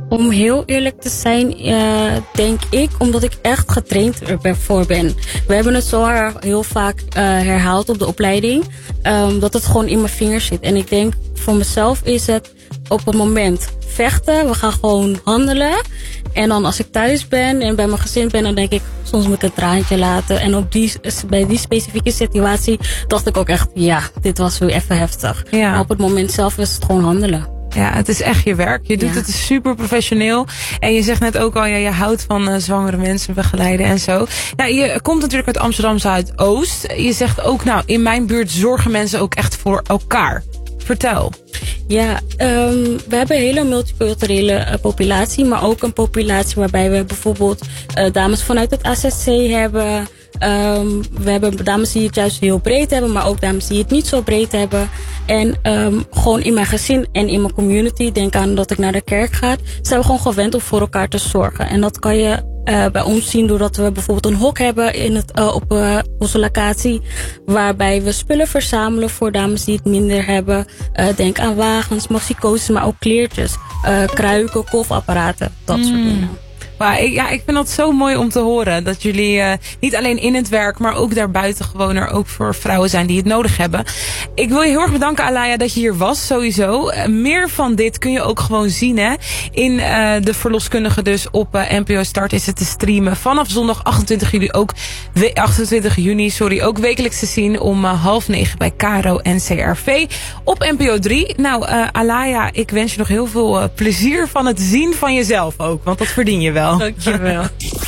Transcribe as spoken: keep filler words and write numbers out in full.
Om heel eerlijk te zijn, uh, denk ik, omdat ik echt getraind ervoor ben. We hebben het zo heel vaak uh, herhaald op de opleiding, um, dat het gewoon in mijn vingers zit. En ik denk, voor mezelf is het op het moment vechten. We gaan gewoon handelen. En dan als ik thuis ben en bij mijn gezin ben, dan denk ik, soms moet ik een traantje laten. En op die, bij die specifieke situatie dacht ik ook echt, ja, dit was weer even heftig. Ja. Maar op het moment zelf is het gewoon handelen. Ja, het is echt je werk. Je doet ja. het super professioneel. En je zegt net ook al, ja, je houdt van uh, zwangere mensen begeleiden en zo. Nou, je komt natuurlijk uit Amsterdam Zuidoost. Je zegt ook, nou, in mijn buurt zorgen mensen ook echt voor elkaar. Vertel. Ja, um, we hebben een hele multiculturele uh, populatie, maar ook een populatie waarbij we bijvoorbeeld uh, dames vanuit het A Z C hebben. Um, we hebben dames die het juist heel breed hebben, maar ook dames die het niet zo breed hebben. En um, gewoon in mijn gezin en in mijn community, denk aan dat ik naar de kerk ga, zijn we gewoon gewend om voor elkaar te zorgen. En dat kan je uh, bij ons zien doordat we bijvoorbeeld een hok hebben in het, uh, op uh, onze locatie, waarbij we spullen verzamelen voor dames die het minder hebben. Uh, denk aan wagens, maxicosis, maar ook kleertjes, uh, kruiken, kofapparaten, dat mm. soort dingen. Maar ik, ja, ik vind dat zo mooi om te horen. Dat jullie uh, niet alleen in het werk, maar ook daarbuiten gewoon er ook voor vrouwen zijn die het nodig hebben. Ik wil je heel erg bedanken, Alaya, dat je hier was, sowieso. Uh, meer van dit kun je ook gewoon zien, hè. In uh, De Verloskundige dus op uh, N P O Start is het te streamen. Vanaf zondag achtentwintig juli ook, we, achtentwintig juni, sorry, ook wekelijks te zien om uh, half negen bij Caro en C R V op N P O drie. Nou, uh, Alaya, ik wens je nog heel veel uh, plezier van het zien van jezelf ook, want dat verdien je wel. Dankjewel.